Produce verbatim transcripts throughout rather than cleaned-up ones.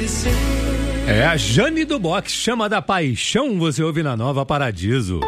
É a Jane do Box, Chama da Paixão, você ouve na Nova Paradiso.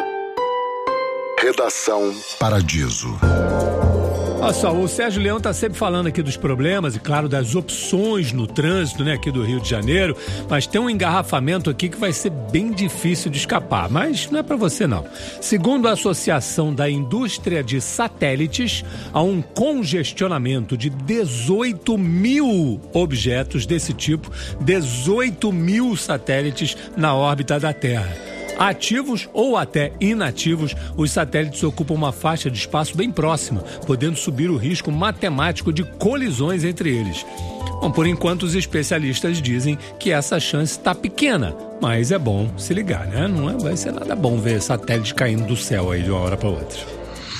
Redação Paradiso. Olha só, o Sérgio Leão tá sempre falando aqui dos problemas e, claro, das opções no trânsito, né, aqui do Rio de Janeiro, mas tem um engarrafamento aqui que vai ser bem difícil de escapar, mas não é para você não. Segundo a Associação da Indústria de Satélites, há um congestionamento de dezoito mil objetos desse tipo, dezoito mil satélites na órbita da Terra. Ativos ou até inativos, os satélites ocupam uma faixa de espaço bem próxima, podendo subir o risco matemático de colisões entre eles. Bom, por enquanto, os especialistas dizem que essa chance está pequena, mas é bom se ligar, né? Não é, vai ser nada bom ver satélite caindo do céu aí de uma hora para outra.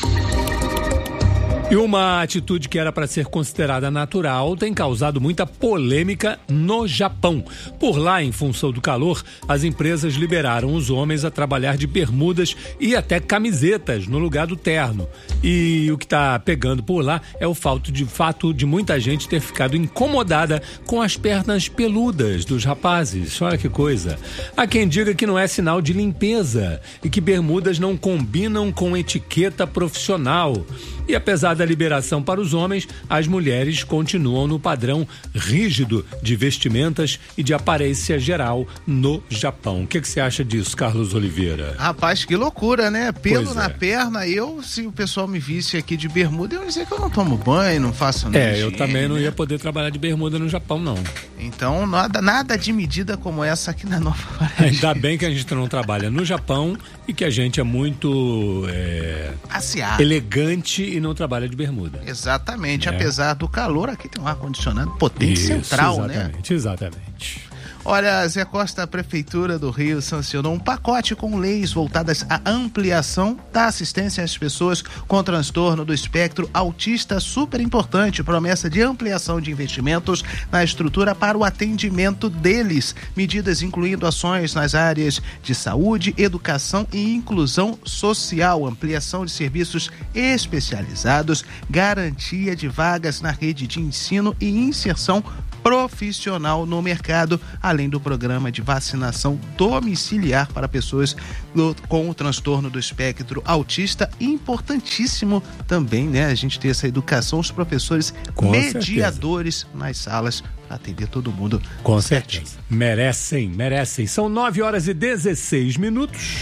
E uma atitude que era para ser considerada natural tem causado muita polêmica no Japão. Por lá, em função do calor, as empresas liberaram os homens a trabalhar de bermudas e até camisetas no lugar do terno. E o que está pegando por lá é o fato de, fato de muita gente ter ficado incomodada com as pernas peludas dos rapazes. Olha que coisa. Há quem diga que não é sinal de limpeza e que bermudas não combinam com etiqueta profissional. E apesar da liberação para os homens, as mulheres continuam no padrão rígido de vestimentas e de aparência geral no Japão. O que, que você acha disso, Carlos Oliveira? Rapaz, que loucura, né? Pelo Pois na é. perna, eu, se o pessoal me visse aqui de bermuda, eu ia dizer que eu não tomo banho, não faço nada. É, eu também não ia poder trabalhar de bermuda no Japão, não. Então, nada, nada de medida como essa aqui na Nova Paradiso. Ainda bem que a gente não trabalha no Japão e que a gente é muito é, Aciado. elegante e não trabalha de bermuda. Exatamente, É. apesar do calor, aqui tem um ar-condicionado potente central, né? Exatamente, exatamente. Olha, Zé Costa, a Prefeitura do Rio sancionou um pacote com leis voltadas à ampliação da assistência às pessoas com transtorno do espectro autista, super importante, promessa de ampliação de investimentos na estrutura para o atendimento deles, medidas incluindo ações nas áreas de saúde, educação e inclusão social, ampliação de serviços especializados, garantia de vagas na rede de ensino e inserção profissional no mercado, além do programa de vacinação domiciliar para pessoas do, com o transtorno do espectro autista. Importantíssimo também, né, a gente ter essa educação, os professores Com mediadores certeza. Nas salas para atender todo mundo. Com certeza. Merecem, merecem. São nove horas e dezesseis minutos.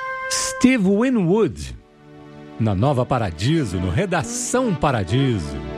Steve Winwood, na Nova Paradiso, no Redação Paradiso.